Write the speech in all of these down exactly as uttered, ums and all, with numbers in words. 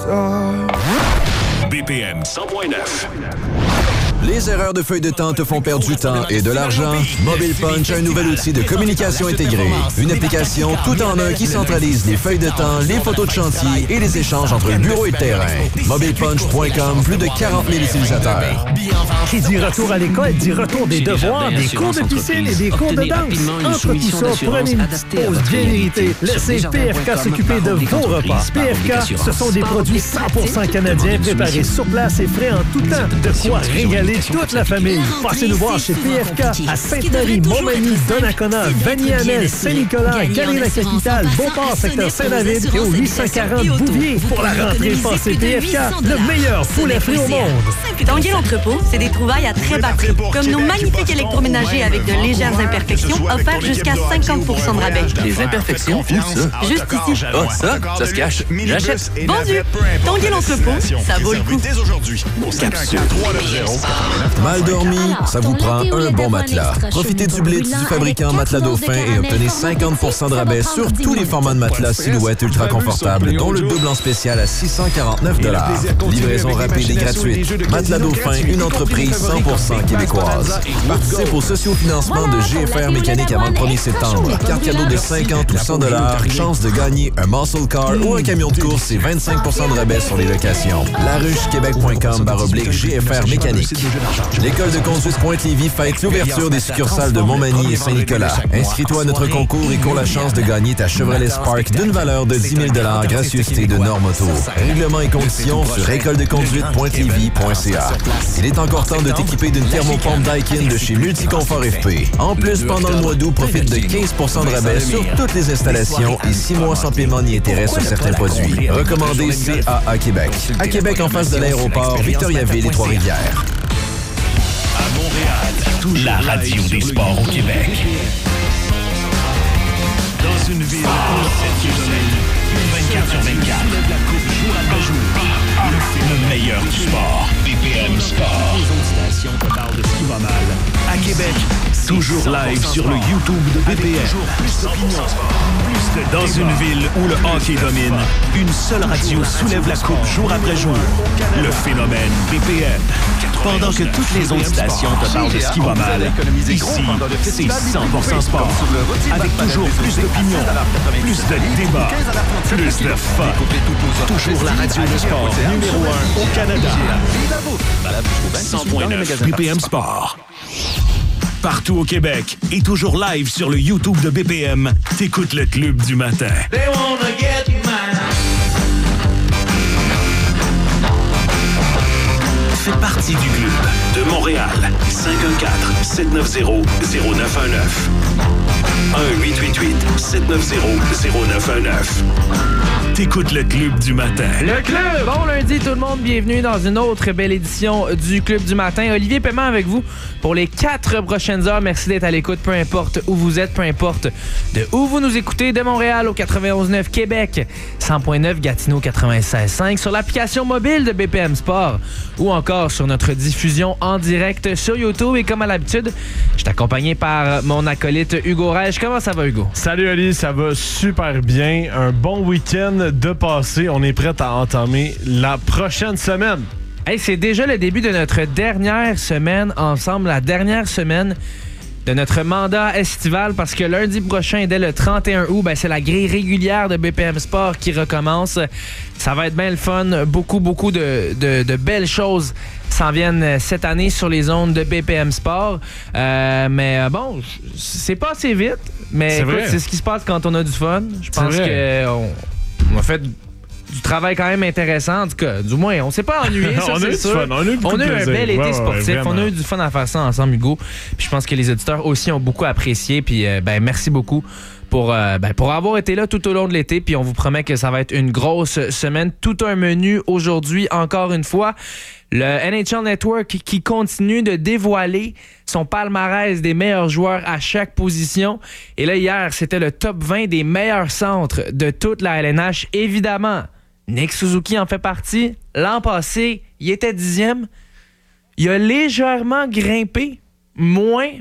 B P M cent point neuf. Les erreurs de feuille de temps te font perdre du temps et de l'argent? Mobile Punch a un nouvel outil de communication intégré. Une application tout en un qui centralise les feuilles de temps, les photos de chantier et les échanges entre le bureau et le terrain. mobile punch point com, plus de quarante mille utilisateurs. Qui dit retour à l'école, dit retour des devoirs, des cours de piscine et des cours de danse. Entre tout ça, prenez une petite pause bien méritée. Laissez P F K s'occuper de vos repas. P F K, ce sont des produits cent pour cent canadiens préparés sur place et frais en tout temps. De quoi régaler toute la famille. Passez nous voir chez P F K à Sainte-Marie, Montmagny, Donnacona, Vanier-Amel, Saint-Nicolas, Galerie-la-Capitale, Beauport, secteur Saint-David et au huit cent quarante Bouvier. Pour la rentrée, passez P F K, le meilleur poulet frit au monde. Tanguay l'entrepôt, c'est des trouvailles à très bas prix, comme nos magnifiques électroménagers avec de légères imperfections offerts jusqu'à cinquante pour cent de rabais. Les imperfections, où ça? Juste ici. Ah, ça? Ça se cache. J'achète. Vendu. Tanguay l'entrepôt, ça vaut le coup. Capsule. Mal dormi? Ça vous prend un bon matelas. Profitez du blitz du fabricant Matelas Dauphin et obtenez cinquante pour cent de rabais sur tous les formats de matelas silhouette ultra confortables, dont le double en spécial à six cent quarante-neuf dollars. Livraison rapide et gratuite. Matelas Dauphin, une entreprise cent pour cent québécoise. Participe au sociofinancement de G F R Mécanique avant le premier septembre. Carte cadeau de cinquante ou cent dollars. Chance de gagner un muscle car ou un camion de course et vingt-cinq pour cent de rabais sur les locations. laruchequebec point com barre oblique G F R Mécanique. L'école de conduite Pointe-Lévis fête l'ouverture des succursales de Montmagny et Saint-Nicolas. Inscris-toi à notre concours et cours la chance de gagner ta Chevrolet Spark d'une valeur de dix mille dollars, gracieuseté de Norme Auto. Règlements et conditions sur école de conduite pointe lévis point c a. Il est encore temps de t'équiper d'une thermopompe Daikin de chez Multiconfort F P. En plus, pendant le mois d'août, profite de quinze pour cent de rabais sur toutes les installations et six mois sans paiement ni intérêt sur certains produits. Recommandé C A A Québec. À Québec, en face de l'aéroport, Victoriaville et Trois-Rivières. À Montréal, la radio des sports au Québec. Dans une ville exceptionnelle, vingt-quatre sur vingt-quatre, la coupe jour après jour. Le meilleur du sport. B P M Sport. Les autres stations te parlent de ce qui va mal. À Québec, toujours live sur le YouTube de B P M. Toujours plus d'opinion. Dans une ville où le hockey domine, une seule radio soulève la coupe jour après jour. Le phénomène B P M. Pendant que toutes les autres stations te parlent de ce qui va mal, ici, c'est cent pour cent sport. Avec toujours plus d'opinion, plus de débats, plus de fun. Toujours la radio de sport numéro un au Canada. cent point neuf B P M Sport. Partout au Québec et toujours live sur le YouTube de B P M, t'écoutes le Club du matin. They wanna get mine. Fais partie du club de Montréal. cinq un quatre, sept neuf zéro, zéro neuf un neuf. un huit huit huit, sept neuf zéro, zéro neuf un neuf. T'écoutes le Club du matin. Le Club! Bon lundi tout le monde, bienvenue dans une autre belle édition du Club du matin. Olivier Paiement avec vous pour les quatre prochaines heures. Merci d'être à l'écoute, peu importe où vous êtes, peu importe de où vous nous écoutez, de Montréal au quatre-vingt-onze neuf Québec, cent point neuf Gatineau quatre-vingt-seize cinq, sur l'application mobile de B P M Sport ou encore sur notre diffusion en direct sur YouTube. Et comme à l'habitude, je suis accompagné par mon acolyte Hugo Reich. Comment ça va, Hugo? Salut Ali, ça va super bien. Un bon week-end de passé. On est prêt à entamer la prochaine semaine. Hey, c'est déjà le début de notre dernière semaine ensemble, la dernière semaine de notre mandat estival, parce que lundi prochain, dès le trente et un août, ben, c'est la grille régulière de B P M Sport qui recommence. Ça va être bien le fun. Beaucoup, beaucoup de, de, de belles choses s'en viennent cette année sur les ondes de B P M Sport. Euh, mais bon, c'est pas assez vite, mais c'est, écoute, vrai. C'est ce qui se passe quand on a du fun. Je pense qu'on on a fait du travail quand même intéressant. En tout cas, du moins, on s'est pas ennuyé, ça, on c'est a eu sûr. du fun, on a eu, on a eu un bel été ouais, sportif. ouais, on a eu du fun à faire ça ensemble, Hugo. Puis je pense que les auditeurs aussi ont beaucoup apprécié. Puis euh, ben merci beaucoup pour, euh, ben, pour avoir été là tout au long de l'été. Puis on vous promet que ça va être une grosse semaine. Tout un menu aujourd'hui, encore une fois. Le N H L Network qui continue de dévoiler son palmarès des meilleurs joueurs à chaque position. Et là, hier, c'était le top vingt des meilleurs centres de toute la L N H. Évidemment, Nick Suzuki en fait partie. L'an passé, il était dixième. Il a légèrement grimpé, moins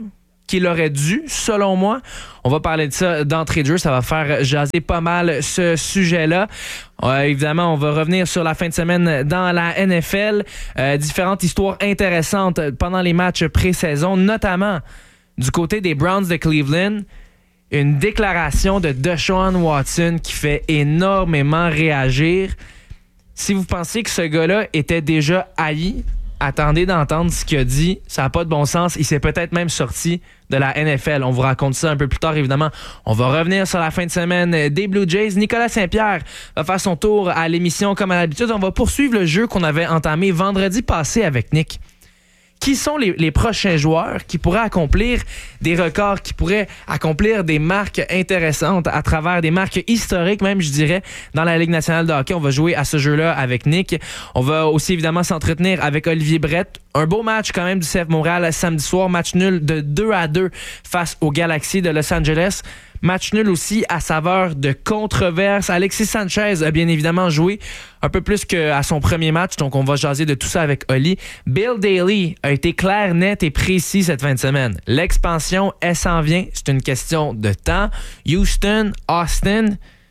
qu'il aurait dû, selon moi. On va parler de ça d'entrée de jeu. Ça va faire jaser pas mal ce sujet-là. Euh, évidemment, on va revenir sur la fin de semaine dans la N F L. Euh, différentes histoires intéressantes pendant les matchs pré-saison, notamment du côté des Browns de Cleveland. Une déclaration de Deshaun Watson qui fait énormément réagir. Si vous pensiez que ce gars-là était déjà haï, attendez d'entendre ce qu'il a dit. Ça n'a pas de bon sens. Il s'est peut-être même sorti de la N F L. On vous raconte ça un peu plus tard, évidemment. On va revenir sur la fin de semaine des Blue Jays. Nicolas Saint-Pierre va faire son tour à l'émission comme à l'habitude. On va poursuivre le jeu qu'on avait entamé vendredi passé avec Nick. Qui sont les, les prochains joueurs qui pourraient accomplir des records, qui pourraient accomplir des marques intéressantes à travers des marques historiques, même, je dirais, dans la Ligue nationale de hockey. On va jouer à ce jeu-là avec Nick. On va aussi, évidemment, s'entretenir avec Olivier Brett. Un beau match, quand même, du C F Montréal samedi soir. Match nul de deux à deux face aux Galaxy de Los Angeles. Match nul aussi à saveur de controverse. Alexis Sanchez a bien évidemment joué un peu plus qu'à son premier match, donc on va jaser de tout ça avec Oli. Bill Daly a été clair, net et précis cette fin de semaine. L'expansion, elle s'en vient. C'est une question de temps. Houston, Austin,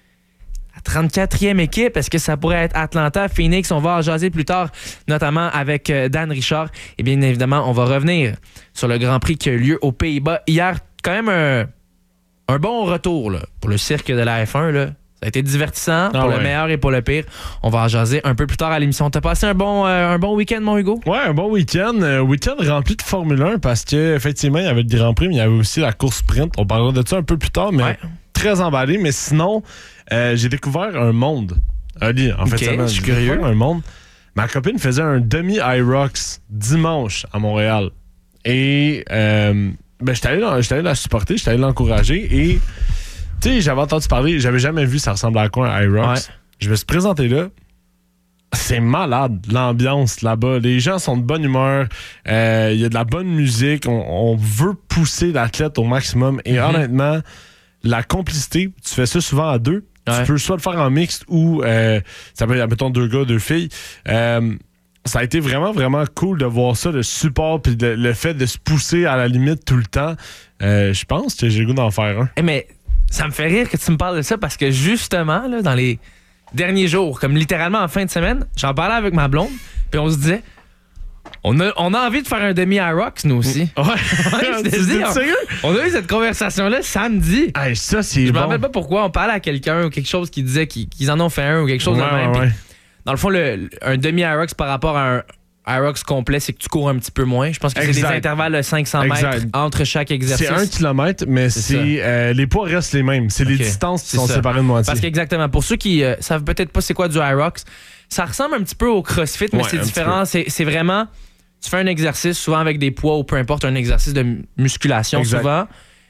la trente-quatrième équipe, est-ce que ça pourrait être Atlanta, Phoenix? On va en jaser plus tard, notamment avec Dan Richard. Et bien évidemment, on va revenir sur le Grand Prix qui a eu lieu aux Pays-Bas hier. Quand même un... Un bon retour là, pour le cirque de la F un. Là. Ça a été divertissant pour ah ouais. le meilleur et pour le pire. On va en jaser un peu plus tard à l'émission. T'as passé un bon, euh, un bon week-end, mon Hugo? Ouais, un bon week-end. Un week-end rempli de Formule un parce qu'effectivement, il y avait le Grand Prix, mais il y avait aussi la course sprint. On parlera de ça un peu plus tard, mais ouais. très emballé. Mais sinon, euh, j'ai découvert un monde. Ali, en fait, okay, ça, je suis curieux. Un monde. Ma copine faisait un demi-Irox dimanche à Montréal. Et... Euh, Ben, j'étais allé, j'étais allé la supporter, j'étais allé l'encourager et, tu sais, j'avais entendu parler, j'avais jamais vu ça ressemblait à quoi un Irox. Ouais. Je me suis présenté là. C'est malade, l'ambiance là-bas. Les gens sont de bonne humeur. Il euh, y a de la bonne musique. On, on veut pousser l'athlète au maximum. Et mm-hmm. honnêtement, la complicité, tu fais ça souvent à deux. Ouais. Tu peux soit le faire en mixte ou, euh, ça peut être, mettons, deux gars, deux filles. Euh, Ça a été vraiment, vraiment cool de voir ça, le support puis le, le fait de se pousser à la limite tout le temps. Euh, je pense que j'ai le goût d'en faire un. Hey, mais ça me fait rire que tu me parles de ça parce que justement, là, dans les derniers jours, comme littéralement en fin de semaine, j'en parlais avec ma blonde puis on se disait, on a, on a envie de faire un demi-Irox, nous aussi. Ouais, ouais je dis, on, on a eu cette conversation-là samedi. Hey, ça, c'est je bon. me rappelle pas pourquoi on parlait à quelqu'un ou quelque chose qui disait qu'ils, qu'ils en ont fait un ou quelque chose ouais, de même. Ouais, ouais. Dans le fond, le, un demi-Irox par rapport à un Irox complet, c'est que tu cours un petit peu moins. Je pense que exact. C'est des intervalles de cinq cents mètres exact. Entre chaque exercice. C'est un kilomètre, mais c'est, c'est euh, les poids restent les mêmes. C'est okay. les distances qui c'est sont ça. Séparées de moitié. Parce qu'exactement, pour ceux qui euh, savent peut-être pas c'est quoi du Irox, ça ressemble un petit peu au CrossFit, mais ouais, c'est différent. C'est, c'est vraiment, tu fais un exercice souvent avec des poids ou peu importe, un exercice de musculation exact. Souvent.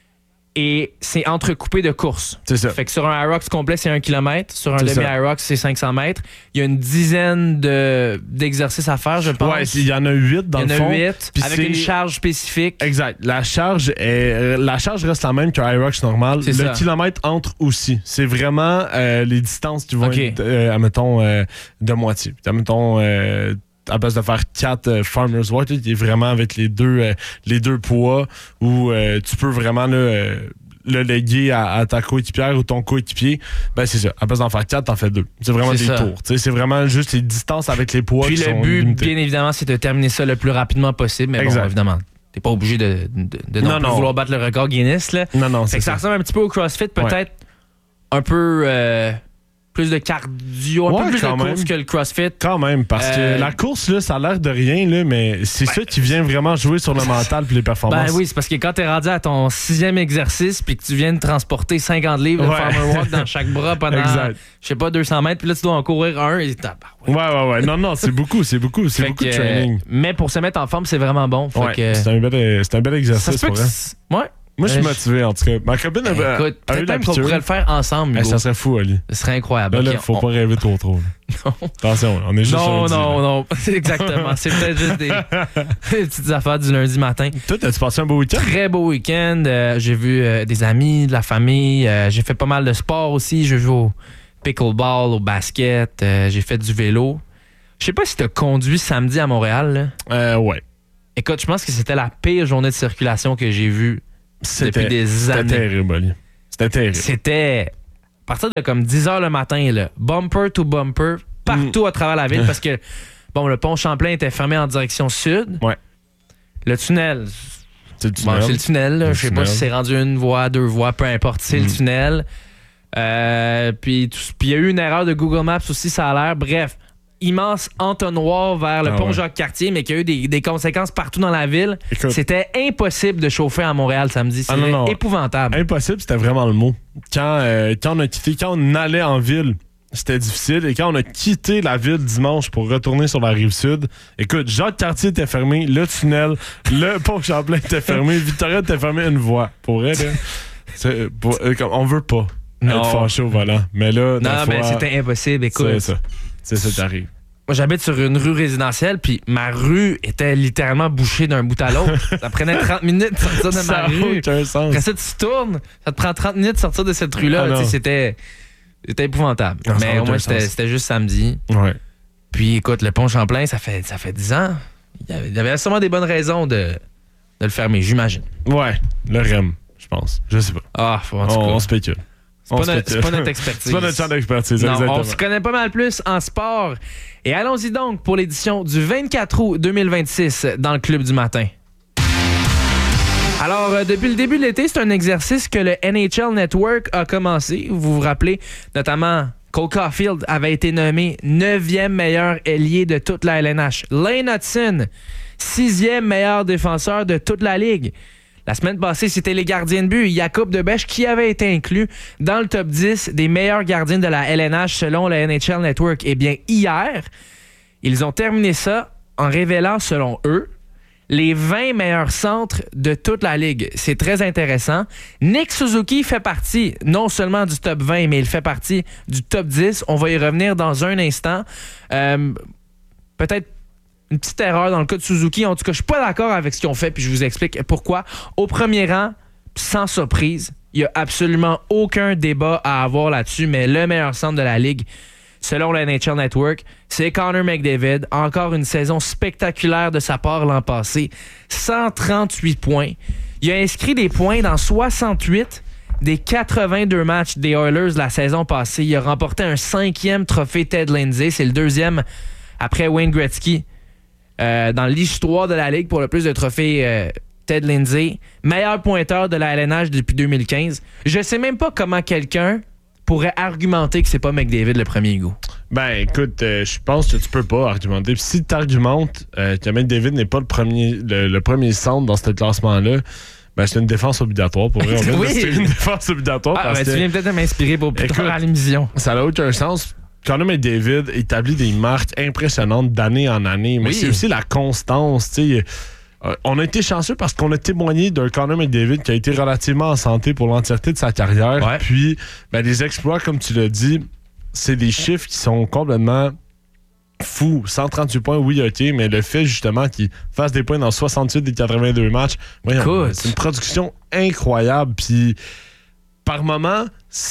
Et c'est entrecoupé de courses. C'est ça. Fait que sur un Irox complet, c'est un kilomètre. Sur un demi-Irox, c'est cinq cents mètres. Il y a une dizaine de, d'exercices à faire, je pense. Ouais, il y en a huit dans le fond. Il y en a huit, avec c'est... une charge spécifique. Exact. La charge, est... la charge reste la même qu'un Irox normal. C'est le ça. Kilomètre entre aussi. C'est vraiment euh, les distances qui vont okay. être, euh, admettons, euh, de moitié. Admettons... Euh, à base de faire quatre euh, Farmer's Walk, qui est vraiment avec les deux, euh, les deux poids où euh, tu peux vraiment là, euh, le léguer à, à ta coéquipière ou ton coéquipier. Ben c'est ça. À base d'en faire quatre, t'en fais deux. C'est vraiment c'est des ça. Tours. T'sais, c'est vraiment juste les distances avec les poids. Puis qui le sont but, limitées. Bien évidemment, c'est de terminer ça le plus rapidement possible. Mais exact. Bon, évidemment, t'es pas obligé de, de, de non, non plus non. vouloir battre le record Guinness. Là. Non, non, c'est fait que ça. Ça ressemble un petit peu au CrossFit, peut-être ouais. un peu... Euh, plus de cardio, un ouais, peu plus de course même. Que le CrossFit. Quand même, parce euh, que la course, là, ça a l'air de rien, là, mais c'est ben, ça qui vient vraiment jouer sur le mental et les performances. Ben oui, c'est parce que quand t'es rendu à ton sixième exercice puis que tu viens de transporter cinquante livres de ouais. farmer walk dans chaque bras pendant, je sais pas, deux cents mètres, puis là, tu dois en courir un et t'as... Ouais, ouais, ouais. Non, non, c'est beaucoup, c'est beaucoup, c'est fait beaucoup que, de training. Euh, mais pour se mettre en forme, c'est vraiment bon. Fait ouais, que, c'est, un bel, c'est un bel exercice pour vrai. Ouais. Moi, je suis motivé, en tout cas. Ma copine avait, Écoute, a eu peut-être qu'on pourrait le faire ensemble. Hey, ça serait fou, Ali. Ce serait incroyable. Là, là, okay, faut on... pas rêver trop trop. Non. Attention, on est juste non, lundi. Non, non, non. Exactement. C'est peut-être juste des... des petites affaires du lundi matin. Toi, as-tu passé un beau week-end? Très beau week-end. Euh, j'ai vu euh, des amis, de la famille. Euh, j'ai fait pas mal de sport aussi. J'ai joué au pickleball, au basket. Euh, j'ai fait du vélo. Je sais pas si t'as conduit samedi à Montréal. Là. Euh, ouais. Écoute, je pense que c'était la pire journée de circulation que j'ai vue depuis des années. C'était terrible, Oli. C'était terrible. C'était à partir de comme dix heures le matin, là, bumper to bumper, partout mm. à travers la ville, parce que bon, le pont Champlain était fermé en direction sud. Ouais. Le tunnel... C'est le tunnel. Bon, c'est le tunnel. Là. Le Je sais tunnel. pas si c'est rendu une voie, deux voies, peu importe. C'est mm. le tunnel. Euh, puis il y a eu une erreur de Google Maps aussi, ça a l'air. Bref, immense entonnoir vers le ah pont ouais. Jacques-Cartier, mais qui a eu des, des conséquences partout dans la ville. Écoute, c'était impossible de chauffer à Montréal samedi. C'était ah non, non. épouvantable. Impossible, c'était vraiment le mot. Quand, euh, quand on a quitté, quand on allait en ville, c'était difficile. Et quand on a quitté la ville dimanche pour retourner sur la Rive-Sud, écoute, Jacques-Cartier était fermé, le tunnel, le pont Champlain était fermé, Victoria était fermé une voie. Pour vrai, là, c'est, pour, on veut pas non. être fâché au volant. Mais là, non, fois, mais c'était impossible. Écoute, c'est ça. C'est ça qui arrive. Moi, j'habite sur une rue résidentielle, puis ma rue était littéralement bouchée d'un bout à l'autre. Ça prenait trente minutes de sortir de ça ma rue. Aucun sens. Après ça, tu tournes, ça te prend trente minutes de sortir de cette rue-là. Ah, c'était... C'était épouvantable. Non, mais au moins, c'était, c'était juste samedi. Ouais. Puis, écoute, le pont Champlain, ça fait, ça fait dix ans. Il y avait, il y avait sûrement des bonnes raisons de, de le fermer, j'imagine. Ouais, le R E M, je pense. Je sais pas. Ah, en tout cas. On, on spécule. C'est, on pas, notre, c'est pas notre expertise. C'est pas notre champ d'expertise, non, exactement. On se connaît pas mal plus en sport. Et allons-y donc pour l'édition du vingt-quatre août deux mille vingt-six dans le Club du matin. Alors, euh, depuis le début de l'été, c'est un exercice que le N H L Network a commencé. Vous vous rappelez, notamment, Cole Caulfield avait été nommé neuvième meilleur ailier de toute la L N H. Lane Hutson, sixième meilleur défenseur de toute la Ligue. La semaine passée, c'était les gardiens de but. Jakub Debèche qui avait été inclus dans le top dix des meilleurs gardiens de la L N H selon le N H L Network. Eh bien, hier, ils ont terminé ça en révélant, selon eux, les vingt meilleurs centres de toute la Ligue. C'est très intéressant. Nick Suzuki fait partie non seulement du top vingt, mais il fait partie du top dix. On va y revenir dans un instant. Euh, peut-être une petite erreur dans le cas de Suzuki. En tout cas, je suis pas d'accord avec ce qu'ils ont fait, puis je vous explique pourquoi. Au premier rang, sans surprise, il n'y a absolument aucun débat à avoir là-dessus, mais le meilleur centre de la Ligue, selon le N H L Network, c'est Connor McDavid. Encore une saison spectaculaire de sa part l'an passé. cent trente-huit points. Il a inscrit des points dans soixante-huit des quatre-vingt-deux matchs des Oilers la saison passée. Il a remporté un cinquième trophée Ted Lindsay. C'est le deuxième après Wayne Gretzky euh, dans l'histoire de la Ligue pour le plus de trophées euh, Ted Lindsay. Meilleur pointeur de la L N H depuis deux mille quinze. Je sais même pas comment quelqu'un pourrait argumenter que c'est pas McDavid le premier goût. Ben, écoute, euh, je pense que tu peux pas argumenter. Puis si tu argumentes euh, que McDavid n'est pas le premier, le, le premier centre dans ce classement-là, ben, c'est une défense obligatoire pour vrai. Oui. C'est une défense obligatoire. Ah, parce ben, que, tu viens peut-être de m'inspirer pour plus tard à l'émission. Ça n'a aucun sens. Connor McDavid établit des marques impressionnantes d'année en année, mais oui. c'est aussi la constance, tu sais. On a été chanceux parce qu'on a témoigné d'un Connor McDavid qui a été relativement en santé pour l'entièreté de sa carrière. Ouais. Puis, ben, les exploits, comme tu l'as dit, c'est des chiffres qui sont complètement fous. cent trente-huit points, oui, OK, mais le fait justement qu'il fasse des points dans soixante-huit des quatre-vingt-deux matchs, voyons, c'est une production incroyable. Puis, par moment,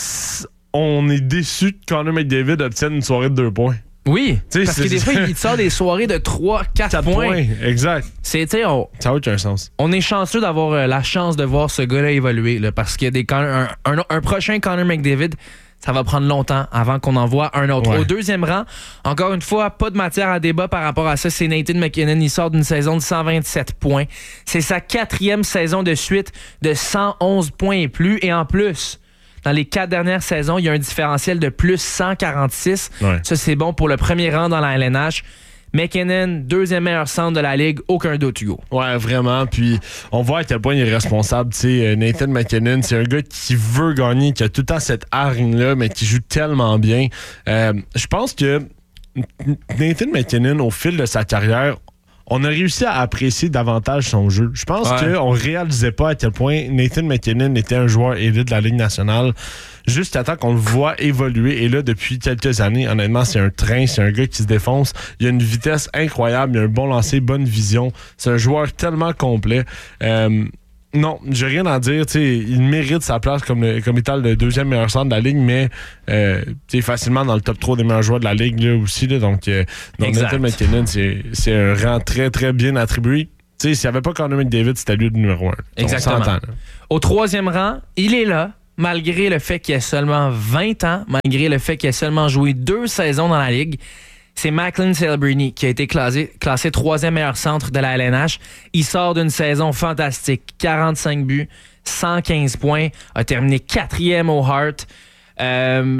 on est déçu que Connor McDavid obtienne une soirée de deux points. Oui, t'sais, parce que des fois, il te sort des soirées de trois quatre points. points. Exact. C'est, on, ça n'a aucun sens. On est chanceux d'avoir euh, la chance de voir ce gars-là évoluer, là, parce qu'il y a des, un, un, un prochain Connor McDavid, ça va prendre longtemps avant qu'on en voit un autre. Ouais. Au deuxième rang, encore une fois, pas de matière à débat par rapport à ça, c'est Nathan MacKinnon. Il sort d'une saison de cent vingt-sept points. C'est sa quatrième saison de suite de cent onze points et plus. Et en plus, dans les quatre dernières saisons, il y a un différentiel de plus cent quarante-six. Ouais. Ça, c'est bon pour le premier rang dans la L N H. McKinnon, deuxième meilleur centre de la Ligue, aucun doute, Hugo. Ouais, vraiment. Puis, on voit à quel point il est responsable. Tu sais, Nathan MacKinnon, c'est un gars qui veut gagner, qui a tout le temps cette hargne-là, mais qui joue tellement bien. Euh, je pense que Nathan MacKinnon, au fil de sa carrière, on a réussi à apprécier davantage son jeu. Je pense ouais. qu'on ne réalisait pas à quel point Nathan MacKinnon était un joueur élite de la Ligue nationale jusqu'à temps qu'on le voit évoluer. Et là, depuis quelques années, honnêtement, c'est un train, c'est un gars qui se défonce. Il a une vitesse incroyable, il a un bon lancer, bonne vision. C'est un joueur tellement complet. Euh, non, j'ai rien à dire. T'sais, il mérite sa place comme, le, comme étant le deuxième meilleur centre de la Ligue, mais euh, facilement dans le top trois des meilleurs joueurs de la Ligue là, aussi. Là, donc, euh, donc Nathan MacKinnon, c'est, c'est un rang très, très bien attribué. Tu sais, s'il n'y avait pas Connor McDavid, c'était lui le numéro un. Exactement. On s'entend, Au troisième rang, il est là, malgré le fait qu'il a seulement vingt ans, malgré le fait qu'il a seulement joué deux saisons dans la Ligue. C'est Macklin Celebrini qui a été classé, classé troisième meilleur centre de la L N H. Il sort d'une saison fantastique. quarante-cinq buts, cent quinze points, a terminé quatrième au Hart. Euh,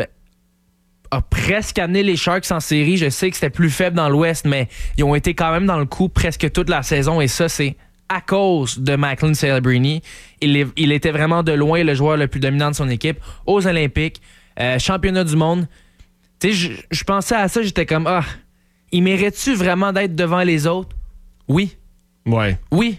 a presque amené les Sharks en série. Je sais que c'était plus faible dans l'Ouest, mais ils ont été quand même dans le coup presque toute la saison. Et ça, c'est à cause de Macklin Celebrini. Il, est, il était vraiment de loin le joueur le plus dominant de son équipe. Aux Olympiques, euh, championnat du monde. Tu sais, je, je pensais à ça, j'étais comme, ah, il mérite-tu vraiment d'être devant les autres? Oui. Ouais. Oui.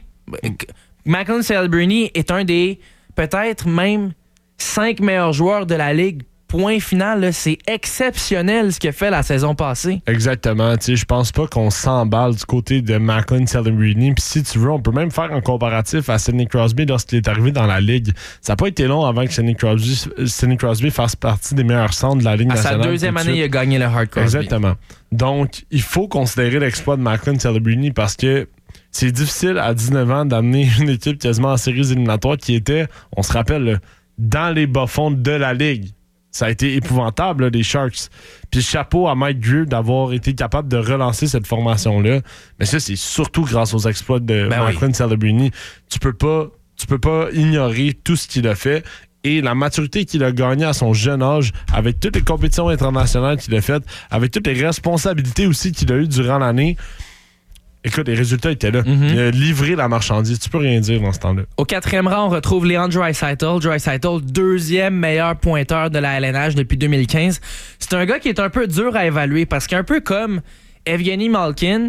Macklin Celebrini est un des, peut-être même, cinq meilleurs joueurs de la Ligue. Point final, là, c'est exceptionnel ce qu'il a fait la saison passée. Exactement. Tu sais, je pense pas qu'on s'emballe du côté de Macklin Celebrini. Puis si tu veux, on peut même faire un comparatif à Sidney Crosby lorsqu'il est arrivé dans la Ligue. Ça n'a pas été long avant que Sidney Crosby, Sidney Crosby fasse partie des meilleurs centres de la Ligue à nationale. À sa deuxième année, il a gagné le Hart Crosby. Exactement. Donc, il faut considérer l'exploit de Macklin Celebrini parce que c'est difficile à dix-neuf ans d'amener une équipe quasiment en séries éliminatoires qui était, on se rappelle, là, dans les bas-fonds de la Ligue. Ça a été épouvantable, là, les Sharks. Puis chapeau à Mike Grier d'avoir été capable de relancer cette formation-là. Mais ça, c'est surtout grâce aux exploits de ben Macklin oui. Celebrini. Tu peux pas, tu peux pas ignorer tout ce qu'il a fait. Et la maturité qu'il a gagnée à son jeune âge, avec toutes les compétitions internationales qu'il a faites, avec toutes les responsabilités aussi qu'il a eues durant l'année. Écoute, les résultats étaient là. Mm-hmm. Il a livré la marchandise. Tu peux rien dire dans ce temps-là. Au quatrième rang, on retrouve Leon Draisaitl. Draisaitl, deuxième meilleur pointeur de la L N H depuis deux mille quinze. C'est un gars qui est un peu dur à évaluer parce qu'un peu comme Evgeny Malkin,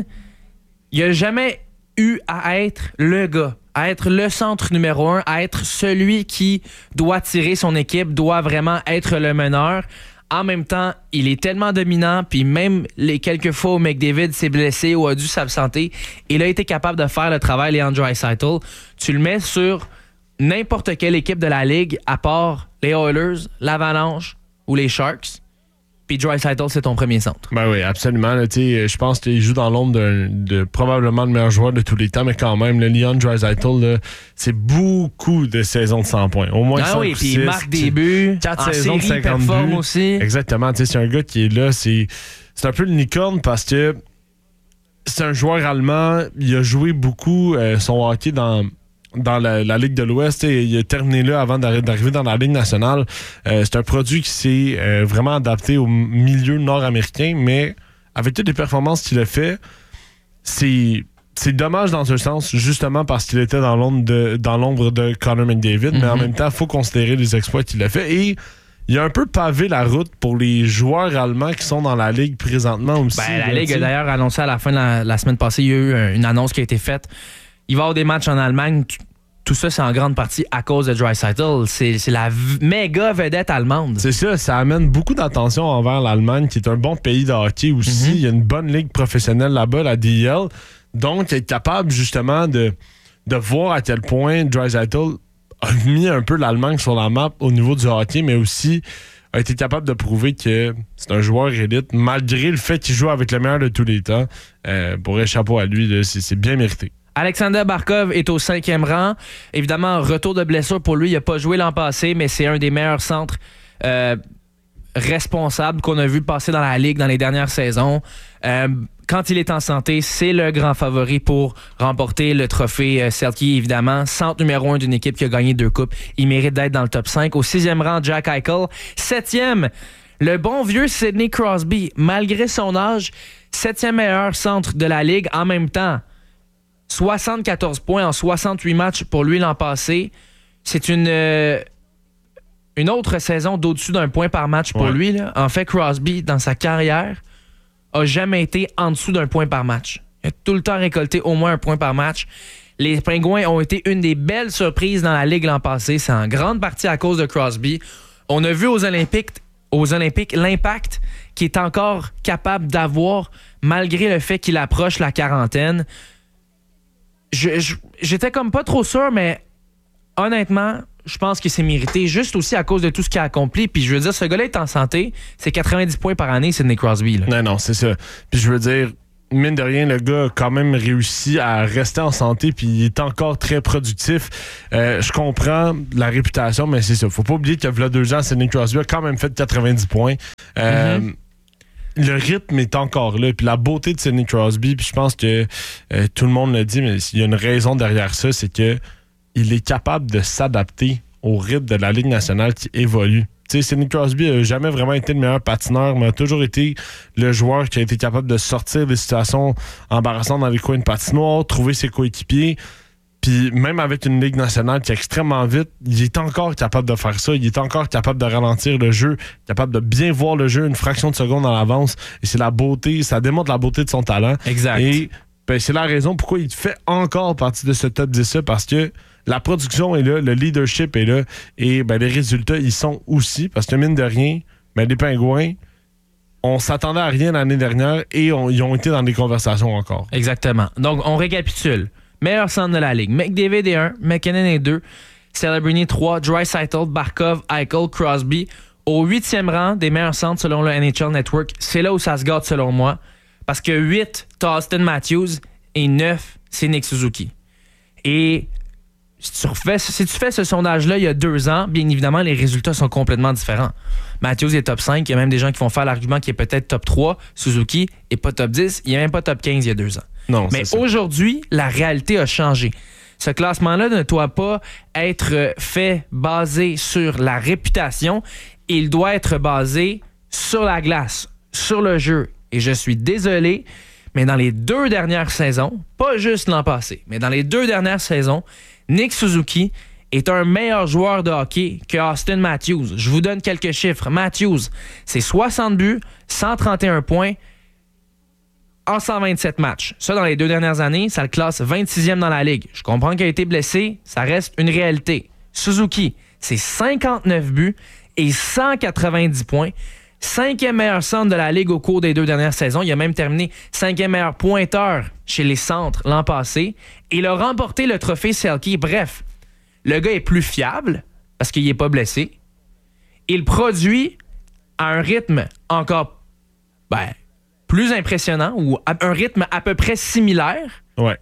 il n'a jamais eu à être le gars, à être le centre numéro un, à être celui qui doit tirer son équipe, doit vraiment être le meneur. En même temps, il est tellement dominant, puis même les quelques fois où McDavid s'est blessé ou a dû s'absenter, il a été capable de faire le travail, Leon Draisaitl. Tu le mets sur n'importe quelle équipe de la Ligue, à part les Oilers, l'Avalanche ou les Sharks, puis Draisaitl, c'est ton premier centre. Ben oui, absolument. Je pense qu'il joue dans l'ombre de, de probablement le meilleur joueur de tous les temps, mais quand même, le Leon Draisaitl, c'est beaucoup de saisons de cent points. Au moins ah cinq oui, ou puis six, il marque des buts, quatre en saisons série, de cinquante performe buts. aussi. Exactement. C'est un gars qui est là. C'est, c'est un peu le licorne parce que c'est un joueur allemand. Il a joué beaucoup euh, son hockey dans... dans la, la Ligue de l'Ouest. Il a terminé là avant d'arriver dans la Ligue nationale. Euh, c'est un produit qui s'est euh, vraiment adapté au milieu nord-américain, mais avec toutes les performances qu'il a fait, c'est, c'est dommage dans un sens, justement parce qu'il était dans l'ombre de, dans l'ombre de Connor McDavid, mm-hmm. mais en même temps, il faut considérer les exploits qu'il a fait. Et il a un peu pavé la route pour les joueurs allemands qui sont dans la Ligue présentement aussi. Ben, la Ligue a d'ailleurs annoncé à la fin de la, la semaine passée, il y a eu une annonce qui a été faite. Il va y avoir des matchs en Allemagne. Tout ça, c'est en grande partie à cause de Draisaitl. C'est, c'est la v- méga vedette allemande. C'est ça, ça amène beaucoup d'attention envers l'Allemagne, qui est un bon pays de hockey aussi. Mm-hmm. Il y a une bonne ligue professionnelle là-bas, la D E L. Donc, être capable justement de, de voir à quel point Draisaitl a mis un peu l'Allemagne sur la map au niveau du hockey, mais aussi a été capable de prouver que c'est un joueur élite, malgré le fait qu'il joue avec le meilleur de tous les temps. Euh, pour un chapeau à lui, là, c'est, c'est bien mérité. Alexander Barkov est au cinquième rang. Évidemment, retour de blessure pour lui. Il n'a pas joué l'an passé, mais c'est un des meilleurs centres euh, responsables qu'on a vu passer dans la Ligue dans les dernières saisons. Euh, quand il est en santé, c'est le grand favori pour remporter le trophée euh, Selke, évidemment. Centre numéro un d'une équipe qui a gagné deux coupes. Il mérite d'être dans le top cinq. Au sixième rang, Jack Eichel. Septième, le bon vieux Sidney Crosby. Malgré son âge, septième meilleur centre de la Ligue en même temps. soixante-quatorze points en soixante-huit matchs pour lui l'an passé. C'est une, euh, une autre saison d'au-dessus d'un point par match pour ouais. lui. Là. En fait, Crosby, dans sa carrière, a jamais été en dessous d'un point par match. Il a tout le temps récolté au moins un point par match. Les Pingouins ont été une des belles surprises dans la Ligue l'an passé. C'est en grande partie à cause de Crosby. On a vu aux Olympiques, aux Olympiques l'impact qu'il est encore capable d'avoir malgré le fait qu'il approche la quarantaine. Je, je, j'étais comme pas trop sûr, mais honnêtement, je pense que c'est mérité, juste aussi à cause de tout ce qu'il a accompli. Puis je veux dire, ce gars-là est en santé, c'est quatre-vingt-dix points par année, Sidney Crosby. Là. Non, non, c'est ça. Puis je veux dire, mine de rien, le gars a quand même réussi à rester en santé puis il est encore très productif. Euh, je comprends la réputation, mais c'est ça. Faut pas oublier qu'il y a deux ans, Sidney Crosby a quand même fait quatre-vingt-dix points. Euh, mm-hmm. Le rythme est encore là. Puis la beauté de Sidney Crosby, puis je pense que euh, tout le monde le dit, mais il y a une raison derrière ça, c'est que il est capable de s'adapter au rythme de la Ligue nationale qui évolue. Tu sais, Sidney Crosby n'a jamais vraiment été le meilleur patineur, mais a toujours été le joueur qui a été capable de sortir des situations embarrassantes dans les coins de patinoire, trouver ses coéquipiers. Puis même avec une Ligue nationale qui est extrêmement vite, il est encore capable de faire ça. Il est encore capable de ralentir le jeu, capable de bien voir le jeu une fraction de seconde en avance. Et c'est la beauté, ça démontre la beauté de son talent. Exact. Et ben, c'est la raison pourquoi il fait encore partie de ce top dix-là, parce que la production est là, le leadership est là, et ben, les résultats, ils sont aussi, parce que mine de rien, ben, les Pingouins, on s'attendait à rien l'année dernière et on, ils ont été dans des conversations encore. Exactement. Donc, on récapitule. Meilleur centre de la Ligue. McDavid est un, McKinnon est deux, Celebrini trois, Draisaitl, Barkov, Eichel, Crosby. Au huitième rang des meilleurs centres selon le N H L Network, c'est là où ça se gâte selon moi. Parce que huit, t'as Austin Matthews et neuf, c'est Nick Suzuki. Et si tu, refais, si tu fais ce sondage-là il y a deux ans, bien évidemment, les résultats sont complètement différents. Matthews est top cinq, il y a même des gens qui vont faire l'argument qu'il est peut-être top trois. Suzuki n'est pas top dix, il n'est même pas top quinze il y a deux ans. Non, mais aujourd'hui, la réalité a changé. Ce classement-là ne doit pas être fait basé sur la réputation, il doit être basé sur la glace, sur le jeu. Et je suis désolé, mais dans les deux dernières saisons, pas juste l'an passé, mais dans les deux dernières saisons, Nick Suzuki est un meilleur joueur de hockey que Austin Matthews. Je vous donne quelques chiffres. Matthews, c'est soixante buts, cent trente et un points en cent vingt-sept matchs. Ça, dans les deux dernières années, ça le classe vingt-sixième dans la Ligue. Je comprends qu'il a été blessé, ça reste une réalité. Suzuki, c'est cinquante-neuf buts et cent quatre-vingt-dix points. Cinquième meilleur centre de la Ligue au cours des deux dernières saisons. Il a même terminé cinquième meilleur pointeur chez les centres l'an passé. Et il a remporté le trophée Selke. Bref, le gars est plus fiable parce qu'il n'est pas blessé. Il produit à un rythme encore ben, plus impressionnant ou à un rythme à peu près similaire. Ouais.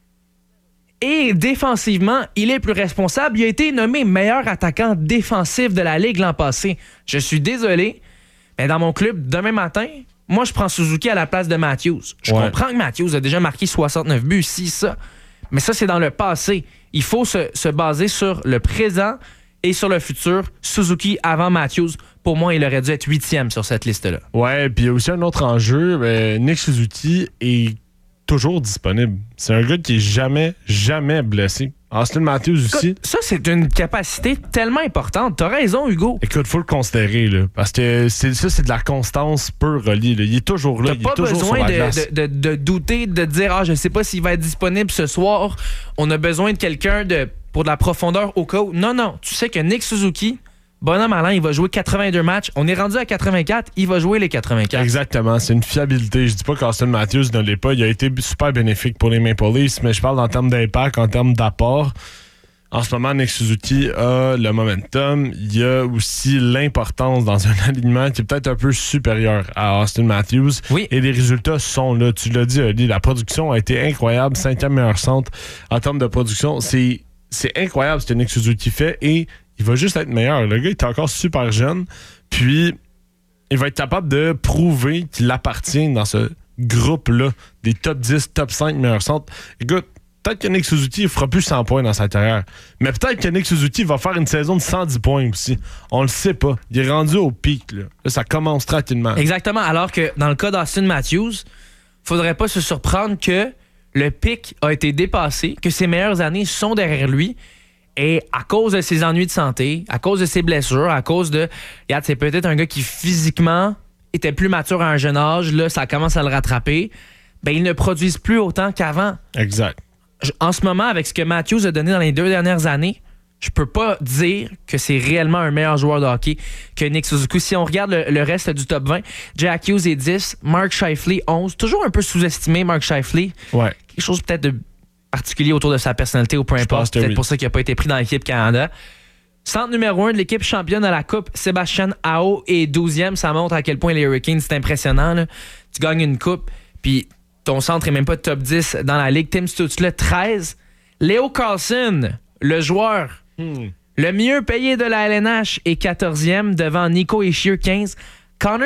Et défensivement, il est plus responsable. Il a été nommé meilleur attaquant défensif de la Ligue l'an passé. Je suis désolé. Mais dans mon club, demain matin, moi, je prends Suzuki à la place de Matthews. Je ouais. comprends que Matthews a déjà marqué soixante-neuf buts, si ça. Mais ça, c'est dans le passé. Il faut se, se baser sur le présent et sur le futur. Suzuki avant Matthews, pour moi, il aurait dû être huitième sur cette liste-là. Ouais, puis il y a aussi un autre enjeu. Ben, Nick Suzuki est toujours disponible. C'est un gars qui est jamais, jamais blessé. Austin Matthews aussi. Écoute, ça, c'est une capacité tellement importante. T'as raison, Hugo. Écoute, faut le considérer, là. Parce que c'est, ça, c'est de la constance pure reliée. Il est toujours là. T'as il pas est toujours besoin sur la de, glace. de, de, de douter, de dire, ah, je sais pas s'il va être disponible ce soir. On a besoin de quelqu'un de, pour de la profondeur au cas où. Non, non. Tu sais que Nick Suzuki, bonhomme malin, il va jouer quatre-vingt-deux matchs. On est rendu à quatre-vingt-quatre, il va jouer les quatre-vingt-quatre. Exactement, c'est une fiabilité. Je dis pas qu'Austin Matthews ne l'est pas. Il a été super bénéfique pour les Maple Leafs, mais je parle en termes d'impact, en termes d'apport. En ce moment, Nick Suzuki a le momentum. Il y a aussi l'importance dans un alignement qui est peut-être un peu supérieur à Austin Matthews. Oui. Et les résultats sont là. Tu l'as dit, Ali, la production a été incroyable. Cinquième meilleur centre en termes de production. C'est, c'est incroyable ce que Nick Suzuki fait et il va juste être meilleur. Le gars est encore super jeune. Puis, il va être capable de prouver qu'il appartient dans ce groupe-là des top dix, top cinq meilleurs centres. Écoute, peut-être que Nick Suzuki ne fera plus cent points dans sa carrière. Mais peut-être que Nick Suzuki va faire une saison de cent dix points aussi. On le sait pas. Il est rendu au pic. Là, là ça commence tranquillement. Exactement. Alors que dans le cas d'Austin Matthews, faudrait pas se surprendre que le pic a été dépassé, que ses meilleures années sont derrière lui. Et à cause de ses ennuis de santé, à cause de ses blessures, à cause de... Regarde, c'est peut-être un gars qui physiquement était plus mature à un jeune âge. Là, ça commence à le rattraper. Ben, ils ne produisent plus autant qu'avant. Exact. En ce moment, avec ce que Matthews a donné dans les deux dernières années, je peux pas dire que c'est réellement un meilleur joueur de hockey que Nick Suzuki. Si on regarde le, le reste du top vingt, Jack Hughes est dix, Mark Scheifele onze. Toujours un peu sous-estimé, Mark Scheifele. Ouais. Quelque chose peut-être de particulier autour de sa personnalité ou peu importe. C'est peut-être oui. pour ça qu'il n'a pas été pris dans l'équipe Canada. Centre numéro un de l'équipe championne de la Coupe, Sébastien Aho est douzième. Ça montre à quel point les Hurricanes, c'est impressionnant. Là. Tu gagnes une coupe, puis ton centre est même pas top dix dans la ligue. Tim Stutzle, treize. Léo Carlson, le joueur hmm. le mieux payé de la L N H, est quatorzième devant Nico Hischier, quinze. Connor